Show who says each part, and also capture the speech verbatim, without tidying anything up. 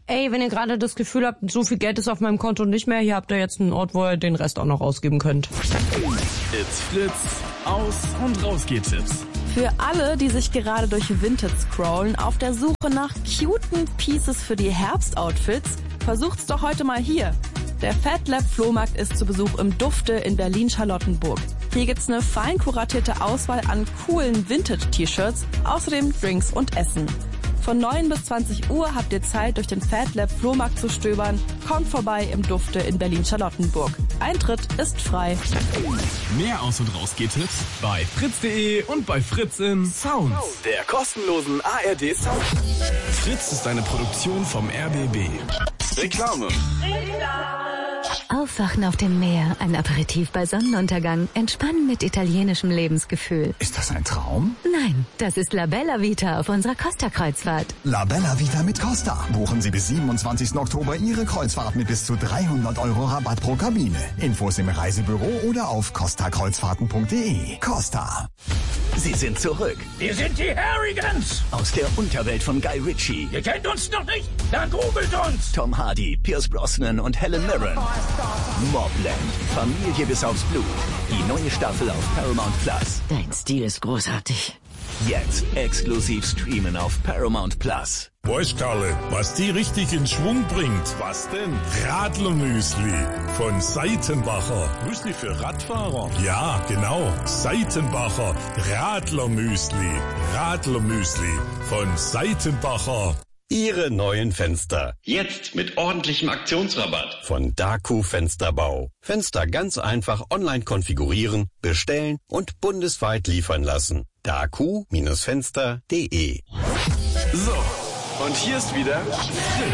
Speaker 1: ey, wenn ihr gerade das Gefühl habt, so viel Geld ist auf meinem Konto nicht mehr, hier habt ihr jetzt einen Ort, wo ihr den Rest auch noch ausgeben könnt.
Speaker 2: It's Fritz, aus und raus geht Tipps.
Speaker 3: Für alle, die sich gerade durch Vinted scrollen, auf der Suche nach cuten Pieces für die Herbstoutfits, versucht's doch heute mal hier. Der Fat Lab Flohmarkt ist zu Besuch im Dufte in Berlin-Charlottenburg. Hier gibt's eine fein kuratierte Auswahl an coolen Vintage-T-Shirts, außerdem Drinks und Essen. Von neun bis zwanzig Uhr habt ihr Zeit, durch den Fat Lab Flohmarkt zu stöbern. Kommt vorbei im Dufte in Berlin-Charlottenburg. Eintritt ist frei.
Speaker 2: Mehr Aus- und Raus geht Tipps bei fritz punkt de und bei Fritz in Sounds, der kostenlosen A R D Sound. Fritz ist eine Produktion vom R B B. Reklame.
Speaker 4: Aufwachen auf dem Meer, ein Aperitif bei Sonnenuntergang, entspannen mit italienischem Lebensgefühl.
Speaker 5: Ist das ein Traum?
Speaker 4: Nein, das ist La Bella Vita auf unserer Costa-Kreuzfahrt.
Speaker 5: La Bella Vita mit Costa. Buchen Sie bis siebenundzwanzigsten Oktober Ihre Kreuzfahrt mit bis zu dreihundert Euro Rabatt pro Kabine. Infos im Reisebüro oder auf costa kreuzfahrten punkt de. Costa.
Speaker 6: Sie sind zurück.
Speaker 7: Wir sind die Harrigans.
Speaker 6: Aus der Unterwelt von Guy Ritchie.
Speaker 7: Ihr kennt uns noch nicht? Dann googelt uns.
Speaker 6: Tom Hardy, Pierce Brosnan und Helen Mirren. Mobland. Familie bis aufs Blut. Die neue Staffel auf Paramount Plus.
Speaker 4: Dein Stil ist großartig.
Speaker 6: Jetzt exklusiv streamen auf Paramount Plus.
Speaker 8: Weißt Karle, was die richtig in Schwung bringt?
Speaker 2: Was denn?
Speaker 8: Radlermüsli von Seitenbacher.
Speaker 2: Müsli für Radfahrer.
Speaker 8: Ja, genau. Seitenbacher Radlermüsli. Radlermüsli von Seitenbacher.
Speaker 9: Ihre neuen Fenster. Jetzt mit ordentlichem Aktionsrabatt von Daku Fensterbau. Fenster ganz einfach online konfigurieren, bestellen und bundesweit liefern lassen. daku Fenster punkt de.
Speaker 2: So, und hier ist wieder Fritz.